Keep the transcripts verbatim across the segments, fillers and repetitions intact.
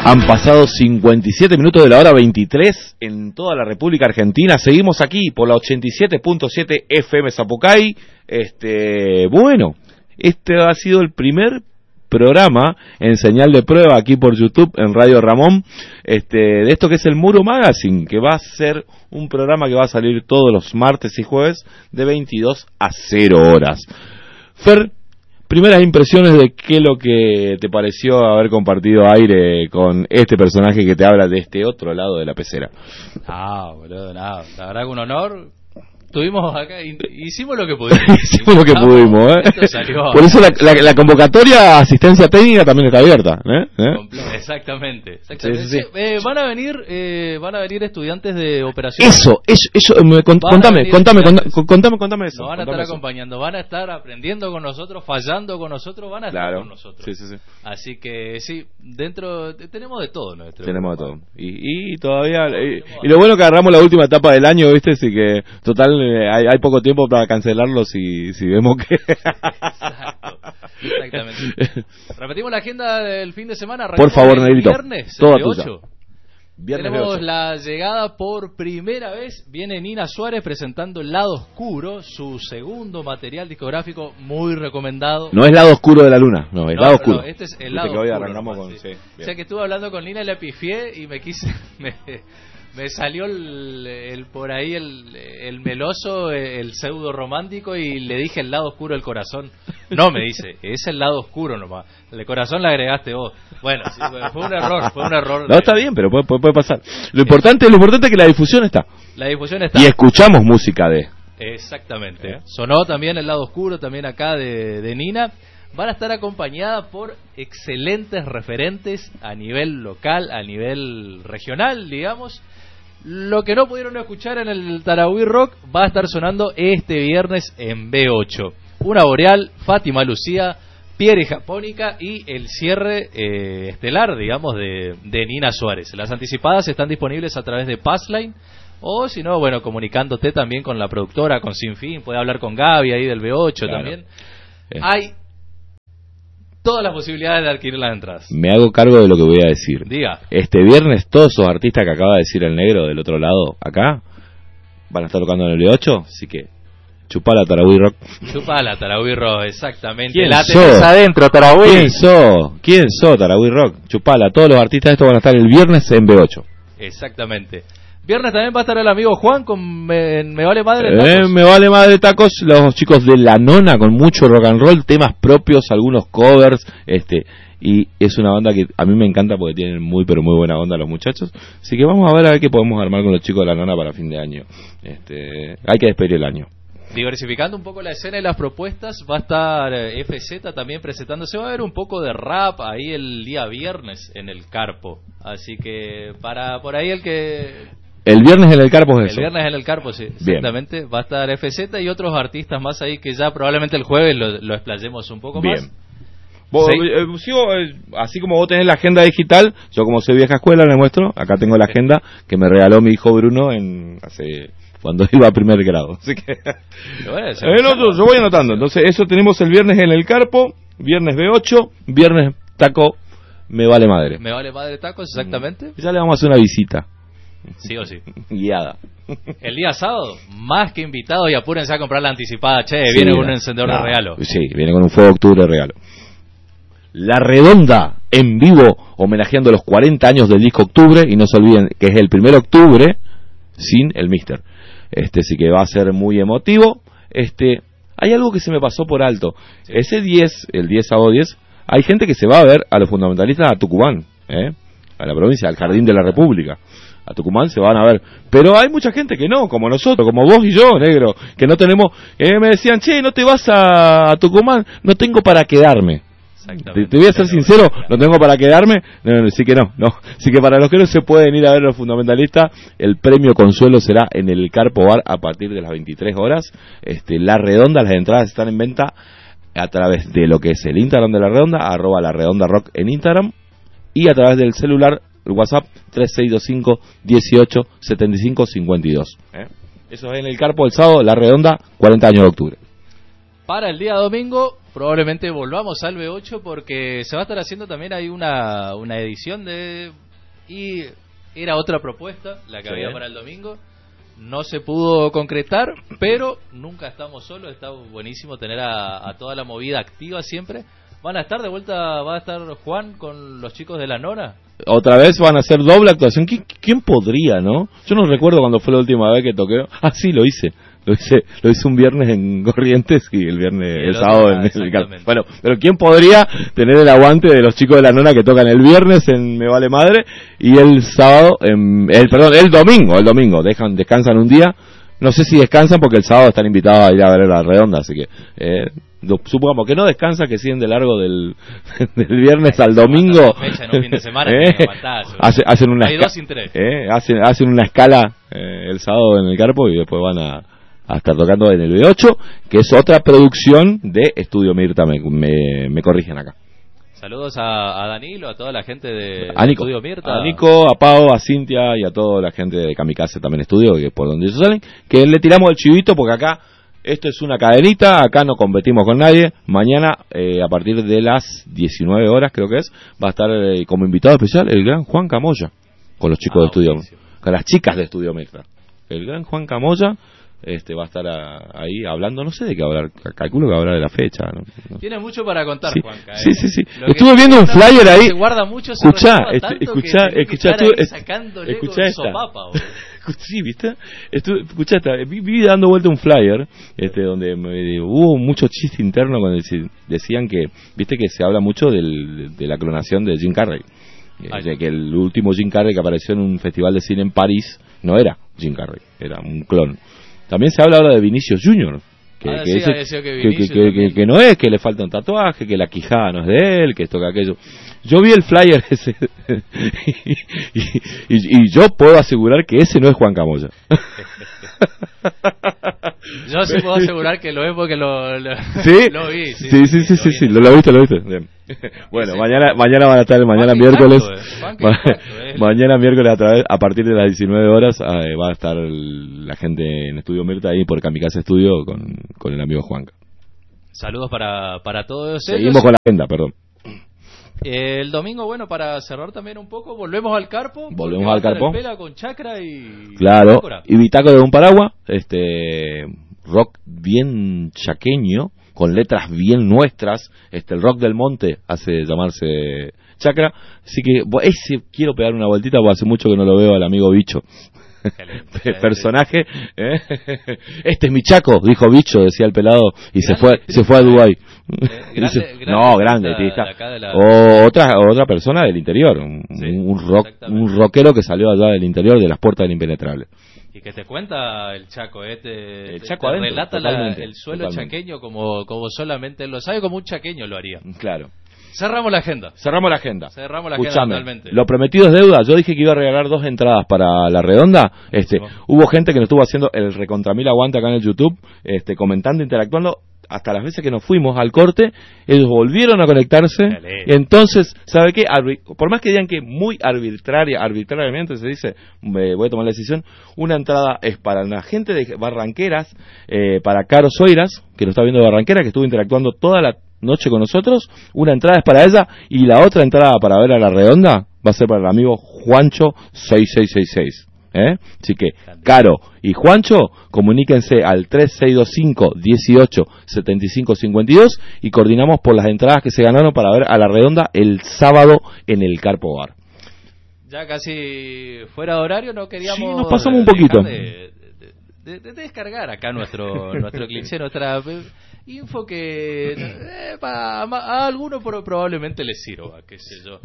Han pasado cincuenta y siete minutos de la hora veintitrés en toda la República Argentina. Seguimos aquí por la ochenta y siete punto siete F M Zapucay. Este, bueno, este ha sido el primer programa en señal de prueba aquí por YouTube en Radio Ramón, este, de esto que es el Muro Magazine, que va a ser un programa que va a salir todos los martes y jueves de veintidós a cero horas. Fer, primeras impresiones de qué es lo que te pareció haber compartido aire con este personaje que te habla de este otro lado de la pecera. Ah, boludo, nada, la verdad que un honor. Estuvimos acá, hicimos lo que pudimos. hicimos lo que pudimos, ¿eh? Por eso la, la, la convocatoria a asistencia técnica también está abierta, ¿eh? ¿Eh? Exactamente. exactamente. Sí, sí, sí. Eh, van a venir, eh, van a venir estudiantes de operación. Eso, eso, eso me, cont, contame, contame, contame, contame, contame eso. Nos van a estar eso. acompañando, van a estar aprendiendo con nosotros, fallando con nosotros, van a estar claro. con nosotros. Sí, sí, sí. Así que sí, dentro tenemos de todo, ¿no? Tenemos de todo. Y, y todavía, y, y lo bueno que agarramos la última etapa del año, ¿viste? Así que total Hay, hay poco tiempo para cancelarlo si, si vemos que... Exacto, exactamente. Repetimos la agenda del fin de semana. Por favor, Negrito. Viernes, toda de tuya. ocho. Viernes Tenemos de ocho. la llegada por primera vez. Viene Nina Suárez presentando El Lado Oscuro, su segundo material discográfico muy recomendado. No es Lado Oscuro de la Luna, no, es no, Lado no, Oscuro. No, este es El Lado que hoy Oscuro. Arrancamos Nomás, con... sí. Sí, o sea que estuve hablando con Nina y la pifié y me quise... Me, Me salió el, el por ahí el, el meloso, el pseudo romántico y le dije el lado oscuro del corazón. No, me dice, es el lado oscuro nomás. El de corazón le agregaste vos. Bueno, sí, fue un error, fue un error. No, está bien, pero puede, puede pasar. Lo importante, lo importante es que la difusión está. La difusión está. Y escuchamos música de... Exactamente. ¿Eh? Sonó también el lado oscuro, también acá de, de Nina. Van a estar acompañada por excelentes referentes a nivel local, a nivel regional, digamos. Lo que no pudieron escuchar en el Tarahui Rock va a estar sonando este viernes en B ocho. Una Boreal, Fátima Lucía, Pieri Japónica y el cierre eh, estelar, digamos, de, de Nina Suárez. Las anticipadas están disponibles a través de Passline o, si no, bueno, comunicándote también con la productora, con Sinfín. Puede hablar con Gaby ahí del B ocho claro. también. Eh. Hay todas las posibilidades de adquirir las entradas. Me hago cargo de lo que voy a decir. Diga. Este viernes todos esos artistas que acaba de decir el negro del otro lado, acá, van a estar tocando en el B ocho, así que chupala Tarahui Rock. Chupala Tarahui Rock, exactamente. ¿Quién la sos? adentro, Tarahui. ¿Quién sos? ¿Quién sos, Tarahui Rock? Chupala, todos los artistas de estos van a estar el viernes en B ocho. Exactamente. Viernes también va a estar el amigo Juan con Me, me Vale Madre Tacos. Eh, me Vale Madre Tacos, los chicos de La Nona con mucho rock and roll, temas propios, algunos covers, este, y es una banda que a mí me encanta porque tienen muy pero muy buena onda los muchachos, así que vamos a ver a ver qué podemos armar con los chicos de La Nona para fin de año. Este, hay que despedir el año. Diversificando un poco la escena y las propuestas, va a estar F Z también presentándose, va a haber un poco de rap ahí el día viernes en el Carpo, así que para por ahí el que... El viernes en el Carpo es eso. El viernes en el Carpo, sí, exactamente. Bien. Va a estar F Z y otros artistas más ahí que ya probablemente el jueves lo, lo explayemos un poco Bien. más. Vos, ¿sí? eh, sigo, eh, así como vos tenés la agenda digital, yo como soy vieja escuela les muestro, acá tengo la agenda que me regaló mi hijo Bruno en hace cuando iba a primer grado. Así que bueno, eh, no, yo voy anotando. Entonces eso tenemos el viernes en el Carpo, viernes B ocho, viernes Taco Me Vale Madre. Me Vale Madre Tacos, exactamente. Mm. Ya le vamos a hacer una visita. Sí o sí. Guiada. El día sábado, más que invitados y apúrense a comprar la anticipada. Che, sí, viene con un encendedor no, de regalo. Sí, viene con un fuego de octubre de regalo. La Redonda en vivo, homenajeando los cuarenta años del disco Octubre. Y no se olviden que es el primer octubre sin el Mister. Este sí que va a ser muy emotivo. Este, hay algo que se me pasó por alto. Sí. Ese diez, el diez sábado diez, hay gente que se va a ver a los fundamentalistas a Tucumán, ¿eh? A la provincia, al Jardín de la República. A Tucumán se van a ver, pero hay mucha gente que no, como nosotros, como vos y yo, negro, que no tenemos, eh, me decían, che, no te vas a, a Tucumán, no tengo para quedarme. Te, te voy a ser sincero, no tengo para quedarme, no, no, sí que no, no, sí que para los que no se pueden ir a ver los fundamentalistas, el premio consuelo será en el Carpo Bar a partir de las veintitrés horas, este, La Redonda, las entradas están en venta a través de lo que es el Instagram de La Redonda, arroba La Redonda Rock en Instagram, y a través del celular, el WhatsApp tres seis dos cinco, dieciocho, setenta y cinco, cincuenta y dos. ¿Eh? Eso es en el Carpo el sábado, La Redonda, cuarenta años de octubre. Para el día domingo, probablemente volvamos al B ocho porque se va a estar haciendo también ahí una, una edición de... Y era otra propuesta, la que sí. había para el domingo. No se pudo concretar, pero nunca estamos solos. Está buenísimo tener a, a toda la movida activa siempre. ¿Van a estar de vuelta, va a estar Juan con los chicos de la Nora? Otra vez van a hacer doble actuación. ¿Qui- ¿Quién podría, no? Yo no recuerdo cuando fue la última vez que toqué. Ah, sí, lo hice. Lo hice, lo hice un viernes en Corrientes y el viernes, el, el sábado en el Carpo. Bueno, pero ¿quién podría tener el aguante de los chicos de la Nona que tocan el viernes en Me Vale Madre y el sábado, en, el perdón, el domingo, el domingo, dejan, descansan un día? No sé si descansan porque el sábado están invitados a ir a ver la redonda, así que, eh, supongamos que no descansan, que siguen de largo del, del viernes al domingo. Fecha, en un fin de semana, eh, hacen, hacen una Hay esca- dos sin tres. Eh, hacen, hacen una escala eh, el sábado en el Carpo y después van a, a estar tocando en el B ocho, que es otra producción de Estudio Mirta, me, me, me corrigen acá. Saludos a, a Danilo, a toda la gente de, a Nico, de Estudio Mirta. A Nico, a Pau, a Cintia y a toda la gente de Kamikaze también Estudio, que es por donde ellos salen, que le tiramos el chivito porque acá esto es una cadenita, acá no competimos con nadie. Mañana, eh, a partir de las diecinueve horas creo que es, va a estar eh, como invitado especial el gran Juan Camoya, con los chicos ah, de Estudio, buenísimo. Con las chicas de Estudio Mirta. El gran Juan Camoya este va a estar a, ahí hablando, no sé de qué hablar, calculo que hablar de la fecha. ¿no? No. Tiene mucho para contar, sí, Juanca. ¿eh? Sí, sí, sí. Lo Estuve viendo un flyer ahí. Se guarda mucho, se escuchá, este, escuchá, escuchá, sacándole escuchá esta. Sopapa, sí, ¿viste? Estuve, escuchá, vi, vi dando vuelta un flyer, este, donde me, hubo mucho chiste interno cuando decían que, viste que se habla mucho del, de la clonación de Jim Carrey. Ay. De que el último Jim Carrey que apareció en un festival de cine en París no era Jim Carrey, era un clon. También se habla ahora de Vinicius Junior, que, ah, que, sí, dice, que, que, que, que, que no es, que le falta un tatuaje, que la quijada no es de él, que esto que aquello. Yo vi el flyer ese y, y, y yo puedo asegurar que ese no es Juan Camoya. Yo sí puedo asegurar que lo es porque lo, lo, ¿Sí? lo vi. Sí, sí, sí, sí, sí, sí, sí, lo, lo viste, lo viste. Bien. Bueno, mañana mañana van a estar, mañana miércoles, impacto, eh. Impacto, eh. mañana miércoles a través, a partir de las diecinueve horas eh, va a estar el, la gente en Estudio Mirta ahí por Kamikaze Estudio con, con el amigo Juanca. Saludos para, para todos Seguimos ellos. con la agenda, perdón. El domingo, bueno, para cerrar también un poco, volvemos al Carpo. Volvemos al Carpo. Pela con Chacra y claro, Bitácora. Y Bitácora de un paraguas, este rock bien chaqueño, con letras bien nuestras, este el rock del monte hace llamarse Chacra, así que ese quiero pegar una vueltita porque hace mucho que no lo veo al amigo Bicho. Personaje, ¿eh? Este es mi Chaco, dijo Bicho, decía el pelado, y grande, se fue se fue a Dubái. Eh, grande, grande, no, grande, está, la... o otra otra persona del interior, un, sí, un rock un rockero que salió allá del interior de las puertas del impenetrable. Y que te cuenta el Chaco, ¿eh? Te, el Chaco te adentro, relata la, el suelo totalmente. chaqueño como, como solamente él lo sabe, como un chaqueño lo haría. Claro. Cerramos la agenda. Cerramos la agenda. Cerramos la Escuchame, agenda totalmente. Lo prometido es deuda. Yo dije que iba a regalar dos entradas para la redonda. Este, sí. Hubo gente que nos estuvo haciendo el recontra mil aguante acá en el YouTube, este, comentando, interactuando. Hasta las veces que nos fuimos al corte, ellos volvieron a conectarse. Y entonces, ¿sabe qué? Arbi- por más que digan que muy arbitraria, arbitrariamente se dice, eh, voy a tomar la decisión, una entrada es para la gente de Barranqueras, eh, para Caro Soiras, que lo está viendo de Barranquera, que estuvo interactuando toda la noche con nosotros. Una entrada es para ella y la otra entrada para ver a la redonda va a ser para el amigo Juancho seis seis seis seis. ¿Eh? Así que Caro y Juancho, comuníquense al tres seis dos cinco, dieciocho, setenta y cinco cincuenta y dos y coordinamos por las entradas que se ganaron para ver a la redonda el sábado en el Carpo Bar. Ya casi fuera de horario, no queríamos. Sí, nos pasamos un poquito. De, de, de, de descargar acá nuestro nuestro cliché, nuestra info que eh, a, a alguno probablemente les sirva, qué sé yo.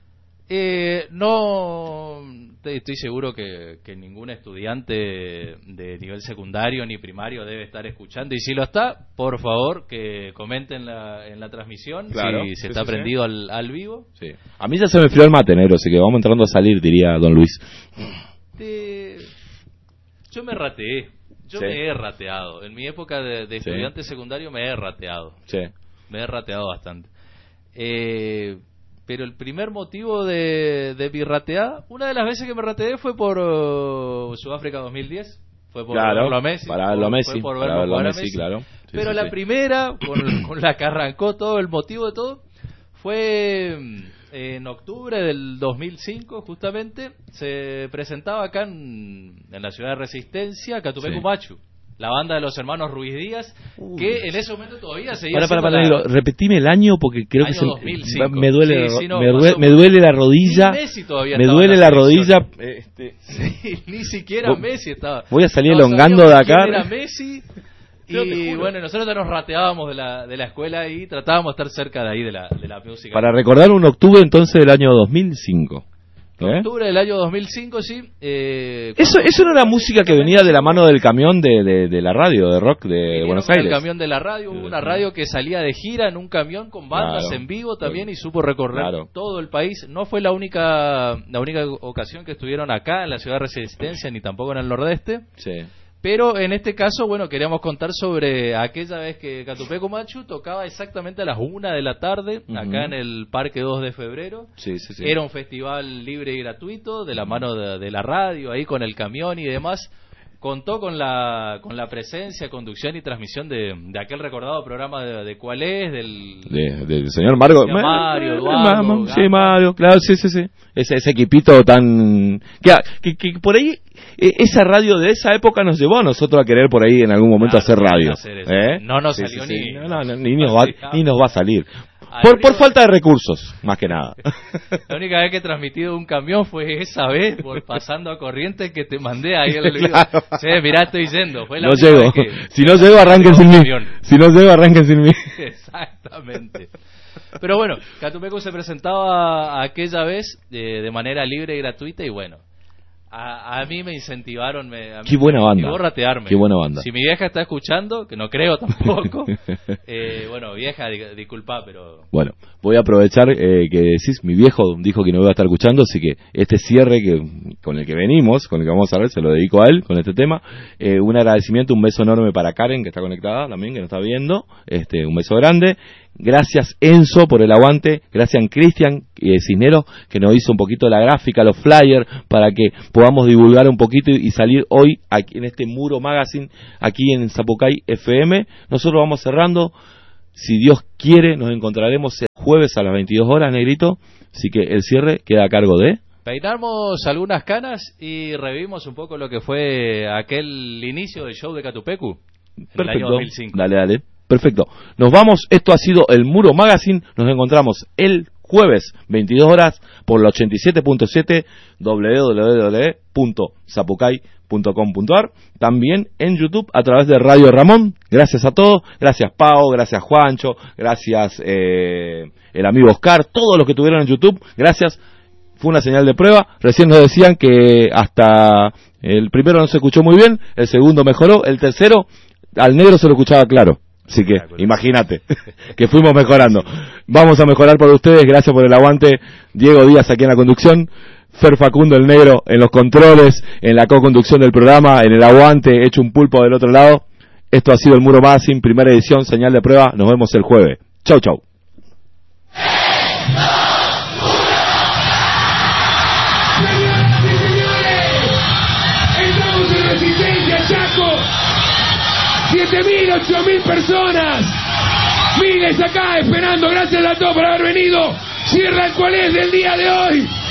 Eh, no estoy seguro que, que ningún estudiante de nivel secundario ni primario debe estar escuchando, y si lo está, por favor que comenten la, en la transmisión, claro, si se sí, está sí, prendido sí. Al, al vivo. Sí. A mí ya se me enfrió el mate, negro, así que vamos entrando a salir, diría don Luis. Te... Yo me rateé, yo sí. me he rateado. En mi época de, de estudiante sí. secundario me he rateado. Sí. Me he rateado bastante. Eh... Pero el primer motivo de, de mi rateada, una de las veces que me rateé fue por uh, Sudáfrica dos mil diez, fue por claro, verlo a Messi, para verlo a Messi, fue por para verlo verlo a Messi, Messi, claro. Sí, Pero sí, la sí. primera, con, con la que arrancó todo, el motivo de todo, fue en octubre del dos mil cinco, justamente, se presentaba acá en, en la ciudad de Resistencia, Catupecu Sí. Machu, la banda de los hermanos Ruiz Díaz, Uy. que en ese momento todavía seguía Para, para, siendo para, la- negro, repetime el año porque creo Año que se, dos mil cinco. me duele, Sí, la, sí, no, me, pasó duele, me mucho. duele la rodilla, Ni Messi todavía me estaba duele en la selección. rodilla. Este, Sí, ni siquiera Voy- Messi estaba. voy a salir No elongando de sabíamos acá. quién era Messi. Yo te Y juro. bueno, nosotros nos rateábamos de la, de la escuela y tratábamos de estar cerca de ahí de la, de la música. Para recordar un octubre entonces del año dos mil cinco. ¿Eh? Octubre del año dos mil cinco, sí. Eh, Eso, eso no era música que venía de la mano del camión de, de, de la radio, de rock de vinieron Buenos con Aires. el camión de la radio, hubo una radio que salía de gira en un camión con bandas Claro. en vivo también y supo recorrer Claro. todo el país. No fue la única la única ocasión que estuvieron acá en la ciudad de Resistencia ni tampoco en el Nordeste. Sí. Pero en este caso, bueno, queríamos contar sobre aquella vez que Catupecu Machu tocaba exactamente a las una de la tarde, Ujú. acá en el Parque dos de Febrero. Sí, sí, sí. Era un festival libre y gratuito, de la mano de, de la radio, ahí con el camión y demás. Contó con la con la presencia, conducción y transmisión de, de aquel recordado programa de, de ¿Cuál es? Del, De- del señor Margo. De Mario, Ma- Eduardo, ma- ma- sí, Gamba. Mario, claro, sí, sí, sí. Ese, ese equipito tan... Que, que, que por ahí, eh, esa radio de esa época nos llevó a nosotros a querer por ahí en algún momento Claro, hacer radio. hacer eso. ¿Eh? No nos Sí, salió sí, sí. ni- No, no, no, ni, nos va, ni nos va a salir. Al Por, único- por falta de recursos, más que nada. La única vez que he transmitido un camión fue esa vez, por pasando a Corrientes, que te mandé ahí en el video. Claro. Sí, mirá, estoy yendo. Fue la No única llego. vez que- Si no llego, arranquen sin mí. Camión. Si no llego, arranquen sin mí. Exactamente. Pero bueno, Catupecu se presentaba aquella vez eh, de manera libre y gratuita y bueno, a, a mí me incentivaron, me, a mí Qué buena me banda. motivó a ratearme. Qué buena banda. Si mi vieja está escuchando, que no creo tampoco, eh, bueno, vieja, di- disculpa, pero... Bueno, voy a aprovechar eh, que decís, mi viejo dijo que no iba a estar escuchando, así que este cierre que con el que venimos, con el que vamos a ver, se lo dedico a él con este tema. Eh, un agradecimiento, un beso enorme para Karen, que está conectada también, que nos está viendo. Este, un beso grande. Gracias Enzo por el aguante, gracias Cristian eh, Cisneros que nos hizo un poquito la gráfica, los flyers, para que podamos divulgar un poquito y, y salir hoy aquí en este Muro Magazine, aquí en Zapucay F M. Nosotros vamos cerrando, si Dios quiere nos encontraremos el jueves a las veintidós horas, Negrito, así que el cierre queda a cargo de... Peinamos algunas canas y revivimos un poco lo que fue aquel inicio del show de Catupecu en el año dos mil cinco. Dale, dale. Perfecto. Nos vamos. Esto ha sido el Muro Magazine. Nos encontramos el jueves, veintidós horas, por la ochenta y siete punto siete, doble u doble u doble u punto zapucay punto com punto a r. También en YouTube a través de Radio Ramón. Gracias a todos. Gracias Pau, gracias Juancho, gracias eh, el amigo Oscar, todos los que tuvieron en YouTube. Gracias. Fue una señal de prueba. Recién nos decían que hasta el primero no se escuchó muy bien, el segundo mejoró, el tercero al negro se lo escuchaba claro. Así que, imagínate, que fuimos mejorando. Vamos a mejorar por ustedes, gracias por el aguante. Diego Díaz aquí en la conducción, Fer Facundo el negro en los controles, en la co-conducción del programa, en el aguante, hecho un pulpo del otro lado. Esto ha sido el Muro Magazine, primera edición, señal de prueba. Nos vemos el jueves. Chau, chau. Estamos en Resistencia, Chaco. siete mil, ocho mil personas. Miles acá esperando. Gracias a todos por haber venido. Cierra el cual es del día de hoy.